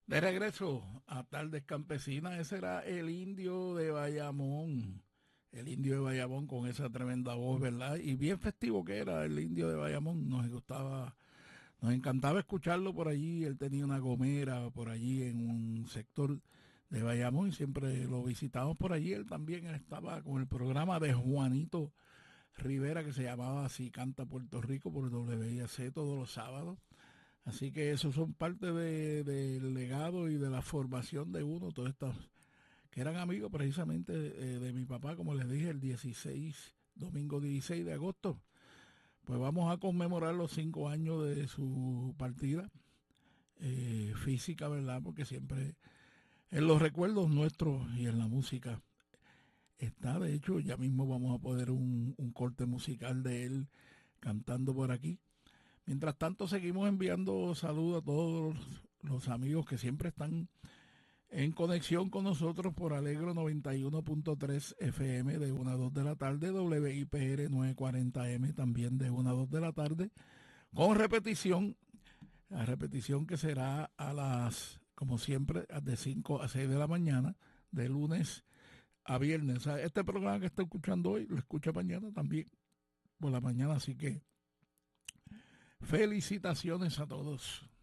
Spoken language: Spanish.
De regreso a Tardes Campesinas, ese era el indio de Bayamón. El indio de Bayamón con esa tremenda voz, ¿verdad? Y bien festivo que era el indio de Bayamón. Nos gustaba, nos encantaba escucharlo por allí. Él tenía una gomera por allí en un sector de Bayamón y siempre lo visitábamos por allí. Él estaba con el programa de Juanito Rivera que se llamaba Así Canta Puerto Rico por WIAC todos los sábados. Así que esos son parte del legado y de la formación de uno, todos estos que eran amigos precisamente de mi papá, como les dije, el 16, domingo 16 de agosto. Pues vamos a conmemorar los 5 años de su partida física, ¿verdad? Porque siempre en los recuerdos nuestros y en la música está. De hecho, ya mismo vamos a poner un corte musical de él cantando por aquí. Mientras tanto, seguimos enviando saludos a todos los amigos que siempre están en conexión con nosotros por Alegro 91.3 FM de 1 a 2 de la tarde, WIPR 940M también de 1 a 2 de la tarde, con repetición, la repetición que será como siempre, de 5 a 6 de la mañana, de lunes a viernes. O sea, este programa que está escuchando hoy lo escucha mañana también por la mañana, así que felicitaciones a todos.